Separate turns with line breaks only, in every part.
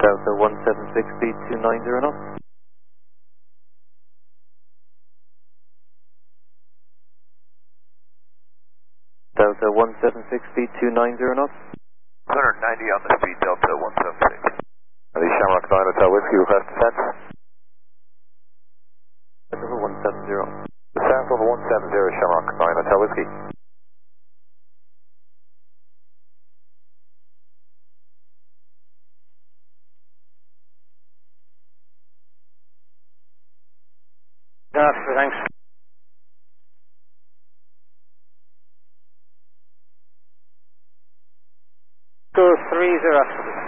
Delta 176, speed 290 knots. Delta 176, speed 290 knots.
190 on the speed, Delta 176.
The Shamrock 9 Hotel Whiskey, request descent.
Level 170.
Descent level 170, Shamrock 9 Hotel Whiskey.
Thanks. Go 30.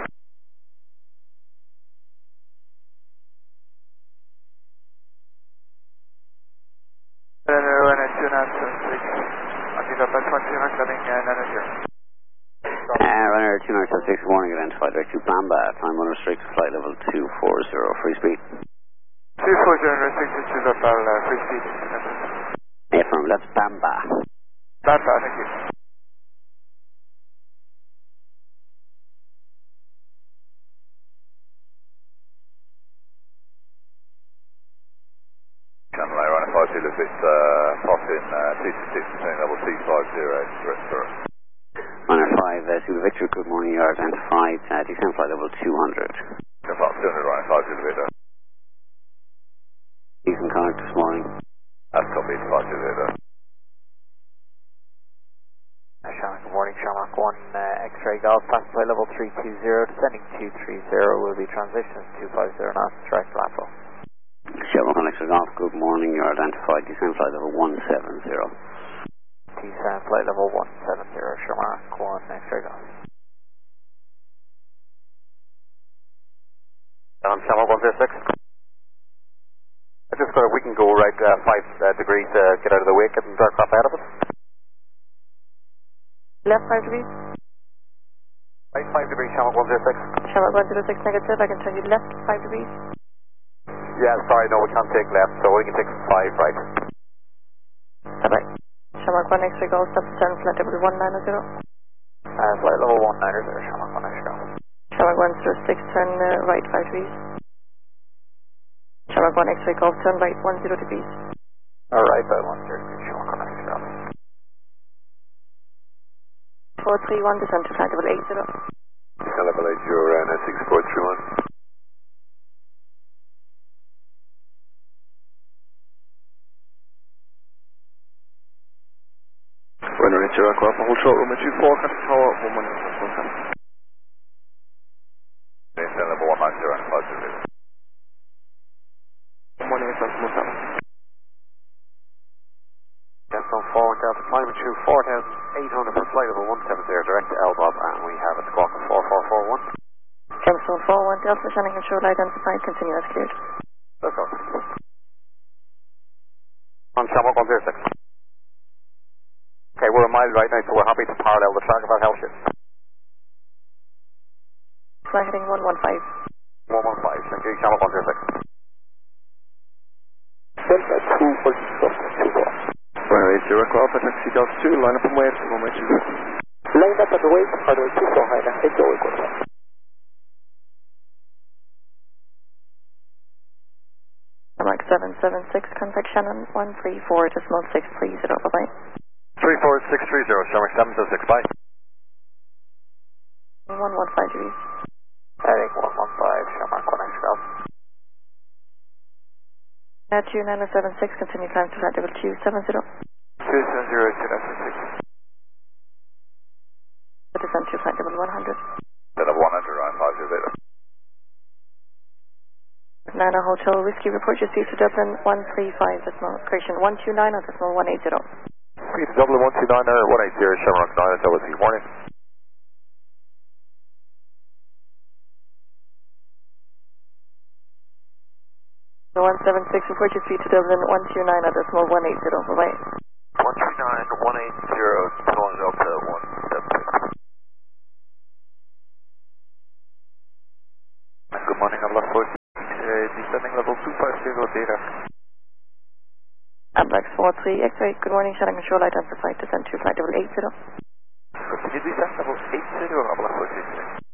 Runner 2976, warning identified direct to Bamba, time unrestricted, flight level 240, free speed.
240 unrestricted to local, free speed.
Affirm, that's Bamba.
Bamba, thank you.
Channel A, runner 52, look at pop in 226, descending level 250, direct through.
Runner 5, Zulu Victor, good morning, you are identified, descent flight level 200.
About 200, runner 5 Zulu Victor.
Decent contact this morning.
That's copy, 5 Zulu Victor.
Shamrock, good morning, Shamrock 1, X-ray Golf, pass flight level 320, descending 230, will be transitions 250 knots, direct lateral.
Shamrock 1 X-ray Golf, good morning, you are identified, descent flight level 170.
Descent flight level 170, Shamrock 1, X-ray Golf.
Shamrock 106. I just got a we can go right 5 degrees, get out of the way, get the aircraft out of it.
Left 5 degrees.
Right 5 degrees, Shamrock 106.
Shamrock 106 negative, I can turn you left 5 degrees.
Yeah, sorry, no, we can't take left, so we can take 5 right.
Bye-bye. Shamrock 1 X-ray Golf, stop descend, flight level 190.
Flight level 190, Shamrock 1 X-ray Golf.
Shamrock 106, turn right 5 degrees. Shamrock 1 X-ray Golf, turn right 10 degrees.
Alright, by 130 degrees, Shamrock 1 X-ray Golf.
431, descend to flight level 80.
Descent level 80, you're 6431.
Runner into aircraft, hold short room at 24, contact tower, 1 minute, 1 minute.
Descent level 190, and 5 degrees.
1 minute, 1 minute.
Descent forward, Delta, climb to 4,800 for flight level 170, direct to Elbob, and we have a squawk of 4441.
Gemstone 41, Delta, Shannon control identified, continue as cleared.
Let's go. On Shamrock 106. Okay, we're a mile right now, so we're happy to parallel the track of our hell ship.
Fly heading 115.
115, thank you, Shamrock 106.
Delta 2 Runner 80 aircraft, taxi Delta 2, line up and wait for moment 2.
Line up and wait for the 2 so high, that's it, go.
Shamrock 776, contact Shannon 134.630, bye-bye.
34630, Shamrock 776, bye.
115 degrees.
Heading 115, Shamrock 1 X-ray Golf.
2976, continue climb to flight level 270.
270, 276.
Descend to flight level 100.
Level 100, around 5 years later.
Nana Hotel Whiskey, report your speed to Dublin 135, decimal, correction 129 or decimal 180.
Speed to Dublin 129 or 180, Shamrock 9 Hotel Whiskey, morning.
The 176, report your speed to Dublin 129 or decimal 180, bye-bye.
129, 180, Toronto Delta 176.
Good morning, I'm left foot. Descending level 250 data.
Amlax 43, X-ray, good morning, Shannon control identified, descend to flight level 80.
Continue descent level 80, I'm left foot.